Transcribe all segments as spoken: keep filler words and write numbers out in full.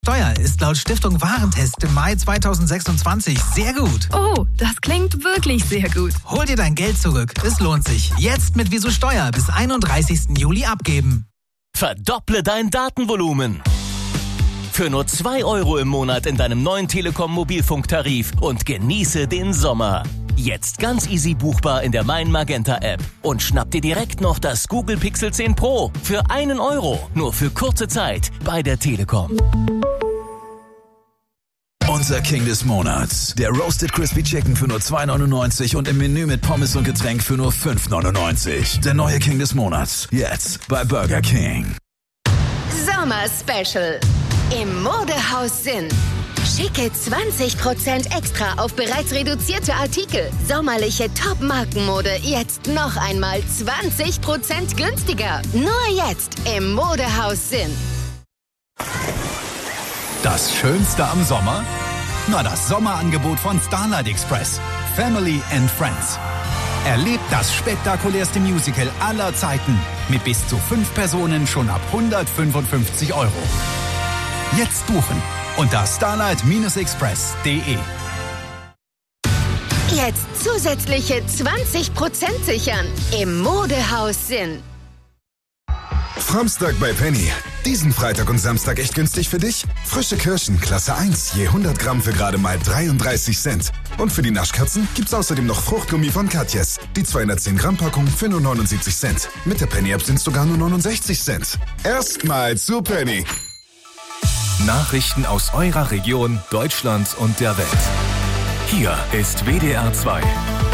Steuer ist laut Stiftung Warentest im Mai zweitausendsechsundzwanzig sehr gut. Oh, das klingt wirklich sehr gut. Hol dir dein Geld zurück. Es lohnt sich. Jetzt mit Wieso Steuer bis einunddreißigsten Juli abgeben. Verdopple dein Datenvolumen. Für nur zwei Euro im Monat in deinem neuen Telekom Mobilfunktarif und genieße den Sommer. Jetzt ganz easy buchbar in der Mein Magenta App. Und schnapp dir direkt noch das Google Pixel zehn Pro für einen Euro. Nur für kurze Zeit bei der Telekom. Unser King des Monats. Der Roasted Crispy Chicken für nur zwei neunundneunzig und im Menü mit Pommes und Getränk für nur fünf neunundneunzig. Der neue King des Monats. Jetzt bei Burger King. Sommer Special. Im Modehaus Sinn. Schicke zwanzig Prozent extra auf bereits reduzierte Artikel. Sommerliche Top-Markenmode jetzt noch einmal zwanzig Prozent günstiger. Nur jetzt im Modehaus Sinn. Das Schönste am Sommer? Na, das Sommerangebot von Starlight Express. Family and Friends. Erlebt das spektakulärste Musical aller Zeiten mit bis zu fünf Personen schon ab hundertfünfundfünfzig Euro. Jetzt buchen unter starlight express punkt de. Jetzt zusätzliche zwanzig Prozent sichern im Modehaus Sinn. Framstag bei Penny. Diesen Freitag und Samstag echt günstig für dich? Frische Kirschen, Klasse eins, je hundert Gramm für gerade mal dreiunddreißig Cent. Und für die Naschkatzen gibt's außerdem noch Fruchtgummi von Katjes. Die zweihundertzehn Gramm Packung für nur neunundsiebzig Cent. Mit der Penny-App sind's sogar nur neunundsechzig Cent. Erstmal zu Penny. Nachrichten aus eurer Region, Deutschland und der Welt. Hier ist W D R zwei.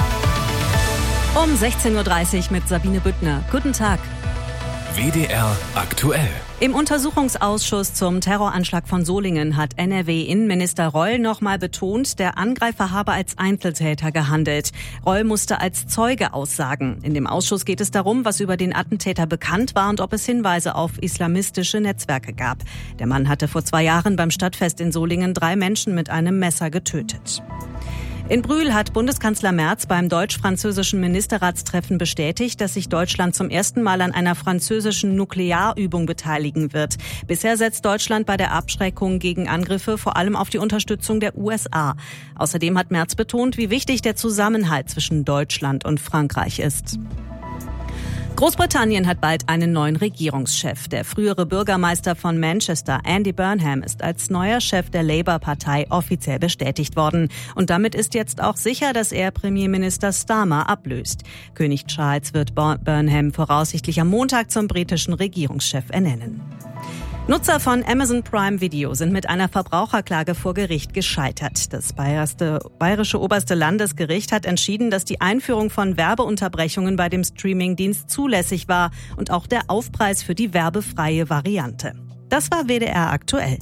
Um sechzehn Uhr dreißig mit Sabine Büttner. Guten Tag. W D R aktuell. Im Untersuchungsausschuss zum Terroranschlag von Solingen hat N R W-Innenminister Reul nochmal betont, der Angreifer habe als Einzeltäter gehandelt. Reul musste als Zeuge aussagen. In dem Ausschuss geht es darum, was über den Attentäter bekannt war und ob es Hinweise auf islamistische Netzwerke gab. Der Mann hatte vor zwei Jahren beim Stadtfest in Solingen drei Menschen mit einem Messer getötet. In Brühl hat Bundeskanzler Merz beim deutsch-französischen Ministerratstreffen bestätigt, dass sich Deutschland zum ersten Mal an einer französischen Nuklearübung beteiligen wird. Bisher setzt Deutschland bei der Abschreckung gegen Angriffe vor allem auf die Unterstützung der U S A. Außerdem hat Merz betont, wie wichtig der Zusammenhalt zwischen Deutschland und Frankreich ist. Großbritannien hat bald einen neuen Regierungschef. Der frühere Bürgermeister von Manchester, Andy Burnham, ist als neuer Chef der Labour-Partei offiziell bestätigt worden. Und damit ist jetzt auch sicher, dass er Premierminister Starmer ablöst. König Charles wird Burnham voraussichtlich am Montag zum britischen Regierungschef ernennen. Nutzer von Amazon Prime Video sind mit einer Verbraucherklage vor Gericht gescheitert. Das bayerische, bayerische oberste Landesgericht hat entschieden, dass die Einführung von Werbeunterbrechungen bei dem Streamingdienst zulässig war und auch der Aufpreis für die werbefreie Variante. Das war W D R aktuell.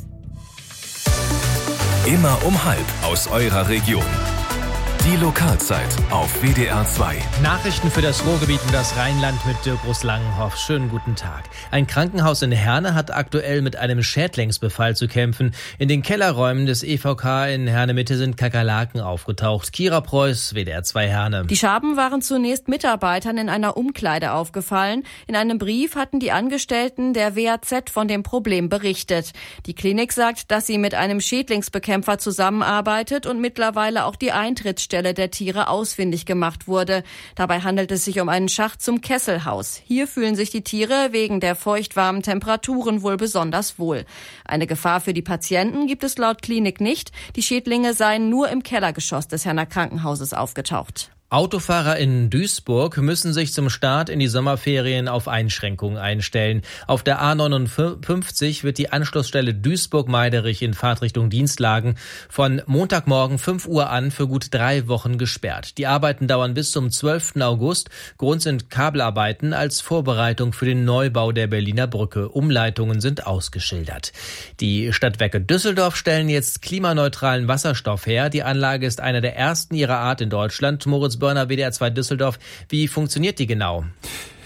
Immer um halb aus eurer Region. Die Lokalzeit auf W D R zwei. Nachrichten für das Ruhrgebiet und das Rheinland mit Dirk Groß-Langenhoff. Schönen guten Tag. Ein Krankenhaus in Herne hat aktuell mit einem Schädlingsbefall zu kämpfen. In den Kellerräumen des E V K in Herne-Mitte sind Kakerlaken aufgetaucht. Kira Preuß, W D R zwei Herne. Die Schaben waren zunächst Mitarbeitern in einer Umkleide aufgefallen. In einem Brief hatten die Angestellten der W A Z von dem Problem berichtet. Die Klinik sagt, dass sie mit einem Schädlingsbekämpfer zusammenarbeitet und mittlerweile auch die Eintrittsstelle der Tiere ausfindig gemacht wurde. Dabei handelt es sich um einen Schacht zum Kesselhaus. Hier fühlen sich die Tiere wegen der feuchtwarmen Temperaturen wohl besonders wohl. Eine Gefahr für die Patienten gibt es laut Klinik nicht. Die Schädlinge seien nur im Kellergeschoss des Herner Krankenhauses aufgetaucht. Autofahrer in Duisburg müssen sich zum Start in die Sommerferien auf Einschränkungen einstellen. Auf der A neunundfünfzig wird die Anschlussstelle Duisburg-Meiderich in Fahrtrichtung Dienstlagen von Montagmorgen fünf Uhr an für gut drei Wochen gesperrt. Die Arbeiten dauern bis zum zwölften August. Grund sind Kabelarbeiten als Vorbereitung für den Neubau der Berliner Brücke. Umleitungen sind ausgeschildert. Die Stadtwerke Düsseldorf stellen jetzt klimaneutralen Wasserstoff her. Die Anlage ist einer der ersten ihrer Art in Deutschland. Moritz Börner, W D R zwei Düsseldorf. Wie funktioniert die genau?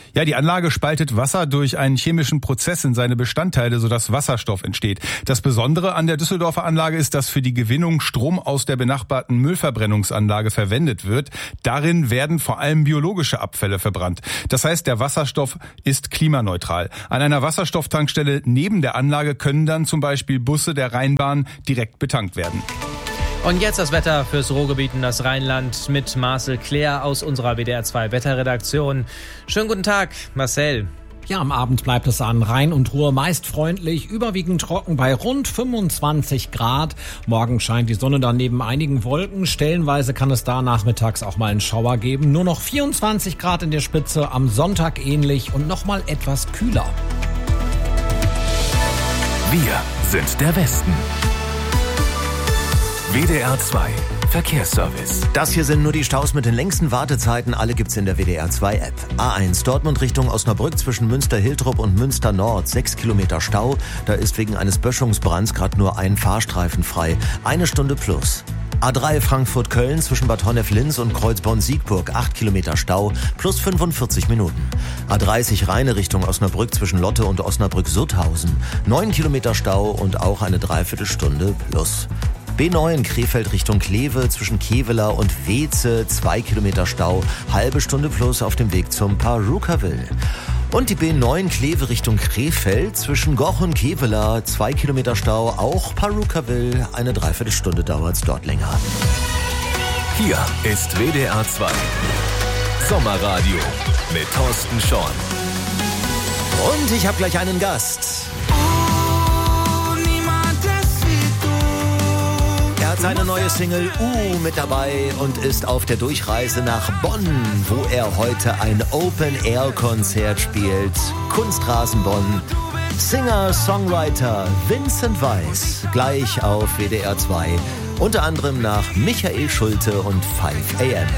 Ja, die Anlage spaltet Wasser durch einen chemischen Prozess in seine Bestandteile, sodass Wasserstoff entsteht. Das Besondere an der Düsseldorfer Anlage ist, dass für die Gewinnung Strom aus der benachbarten Müllverbrennungsanlage verwendet wird. Darin werden vor allem biologische Abfälle verbrannt. Das heißt, der Wasserstoff ist klimaneutral. An einer Wasserstofftankstelle neben der Anlage können dann zum Beispiel Busse der Rheinbahn direkt betankt werden. Und jetzt das Wetter fürs Ruhrgebiet und das Rheinland mit Marcel Klär aus unserer W D R zwei Wetterredaktion. Schönen guten Tag, Marcel. Ja, am Abend bleibt es an Rhein und Ruhr meist freundlich, überwiegend trocken bei rund fünfundzwanzig Grad. Morgen scheint die Sonne dann neben einigen Wolken. Stellenweise kann es da nachmittags auch mal einen Schauer geben. Nur noch vierundzwanzig Grad in der Spitze, am Sonntag ähnlich und noch mal etwas kühler. Wir sind der Westen. W D R zwei Verkehrsservice. Das hier sind nur die Staus mit den längsten Wartezeiten. Alle gibt's in der W D R zwei App. A eins Dortmund Richtung Osnabrück zwischen Münster-Hiltrup und Münster-Nord. Sechs Kilometer Stau. Da ist wegen eines Böschungsbrands gerade nur ein Fahrstreifen frei. Eine Stunde plus. A drei Frankfurt-Köln zwischen Bad Honnef-Linz und Kreuzborn-Siegburg. Acht Kilometer Stau plus fünfundvierzig Minuten. A dreißig Rheine Richtung Osnabrück zwischen Lotte und Osnabrück-Sutthausen. Neun Kilometer Stau und auch eine Dreiviertelstunde plus. B neun Krefeld Richtung Kleve zwischen Kevela und Weze, zwei Kilometer Stau, halbe Stunde plus auf dem Weg zum Parucaville. Und die B neun Kleve Richtung Krefeld zwischen Goch und Kevela, zwei Kilometer Stau, auch Parucaville, eine Dreiviertelstunde dauert's dort länger. Hier ist W D R zwei Sommerradio mit Thorsten Schorn. Und ich habe gleich einen Gast. Er hat seine neue Single Uh mit dabei und ist auf der Durchreise nach Bonn, wo er heute ein Open-Air-Konzert spielt. Kunstrasen Bonn. Singer, Songwriter Vincent Weiss, gleich auf W D R zwei. Unter anderem nach Michael Schulte und five a m